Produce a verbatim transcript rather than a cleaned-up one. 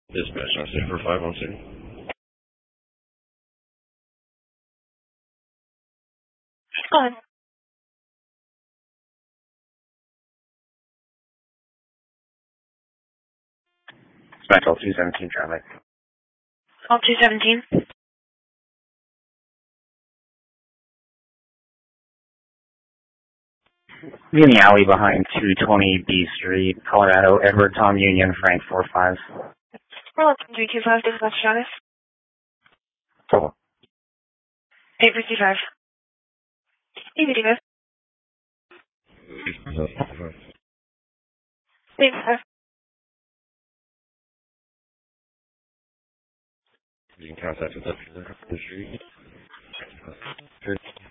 Dispatch on Super five one two. Go ahead. Spectral two seventeen traffic. Call two seventeen. Be in the alley behind two twenty B Street, Colorado, Edward Tom Union, Frank four five. Hello, three two five, dispatch status. Total. eight fifty-five. eight fifty-five. eight fifty-five. You can contact us up the street.